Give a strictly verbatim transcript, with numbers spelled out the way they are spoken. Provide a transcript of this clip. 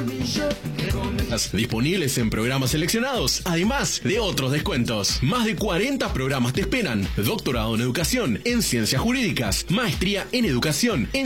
Disponibles en programas seleccionados, además de otros descuentos. Más de cuarenta programas te esperan. Doctorado en Educación, en Ciencias Jurídicas, Maestría en Educación, en